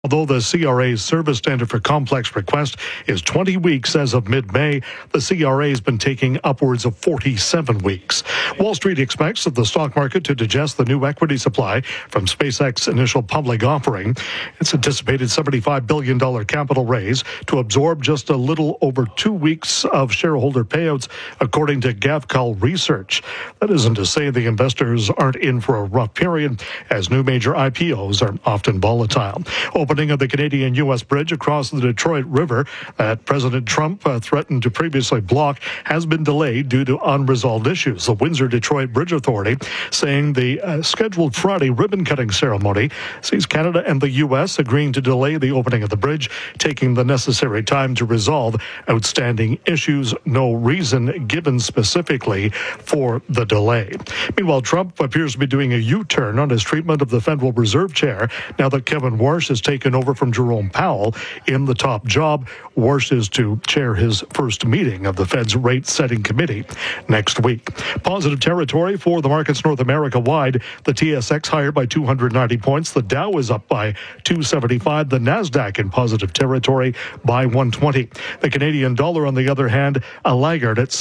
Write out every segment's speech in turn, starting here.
Although the CRA's service standard for complex request is 20 weeks as of mid-May, the CRA has been taking upwards of 47 weeks. Wall Street expects the stock market to digest the new equity supply from SpaceX's initial public offering. Its anticipated $75 billion capital raise to absorb just a little over 2 weeks of shareholder payouts, according to Gavekal Research. That isn't to say the investors aren't in for a rough period, as new major IPOs are often volatile. Opening of the Canadian-U.S. bridge across the Detroit River that President Trump threatened to previously block has been delayed due to unresolved issues. The Windsor-Detroit Bridge Authority saying the scheduled Friday ribbon-cutting ceremony sees Canada and the U.S. agreeing to delay the opening of the bridge, taking the necessary time to resolve outstanding issues. No reason given specifically for the delay. Meanwhile, Trump appears to be doing a U-turn on his treatment of the Federal Reserve Chair now that Kevin Warsh has taken over from Jerome Powell in the top job. Warsh is to chair his first meeting of the Fed's rate-setting committee next week. Positive territory for the markets North America-wide. The TSX higher by 290 points. The Dow is up by 275. The Nasdaq in positive territory by 120. The Canadian dollar, on the other hand, a laggard at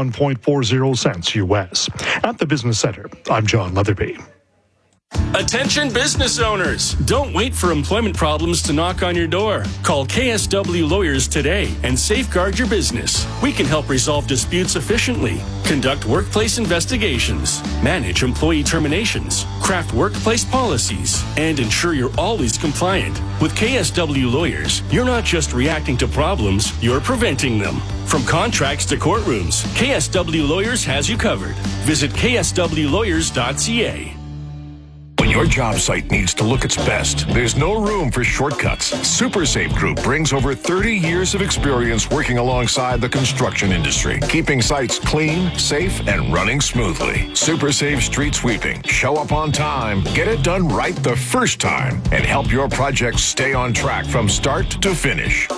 71.40 cents U.S. At the Business Center, I'm John Leatherby. Attention business owners! Don't wait for employment problems to knock on your door. Call KSW Lawyers today and safeguard your business. We can help resolve disputes efficiently, conduct workplace investigations, manage employee terminations, craft workplace policies, and ensure you're always compliant. With KSW Lawyers, you're not just reacting to problems, you're preventing them. From contracts to courtrooms, KSW Lawyers has you covered. Visit kswlawyers.ca. When your job site needs to look its best, there's no room for shortcuts. SuperSafe Group brings over 30 years of experience working alongside the construction industry, keeping sites clean, safe, and running smoothly. SuperSafe Street Sweeping. Show up on time, get it done right the first time, and help your project stay on track from start to finish.